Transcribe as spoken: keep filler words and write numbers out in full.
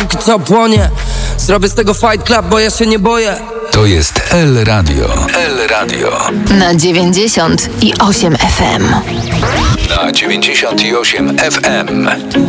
póki co płonie. Zrobię z tego fight club, bo ja się nie boję. To jest El Radio. El Radio. Na dziewięćdziesiąt i osiem F M. Na dziewięćdziesiąt osiem F M.